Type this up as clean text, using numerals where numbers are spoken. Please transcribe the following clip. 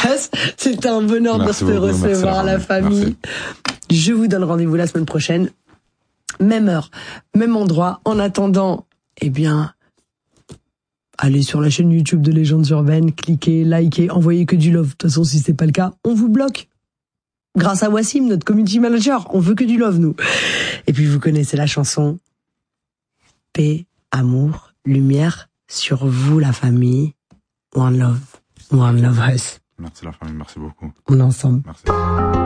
Nicolas. C'était un bonheur de te recevoir, la famille. Merci. Je vous donne rendez-vous la semaine prochaine. Même heure, même endroit. En attendant, eh bien, allez sur la chaîne YouTube de Légendes Urbaines, cliquez, likez, envoyez que du love. De toute façon, si c'est pas le cas, on vous bloque. Grâce à Wassim, notre community manager, on veut que du love, nous. Et puis, vous connaissez la chanson. Paix, amour, lumière sur vous, la famille. One love us. Merci la famille, merci beaucoup. On est ensemble. Merci.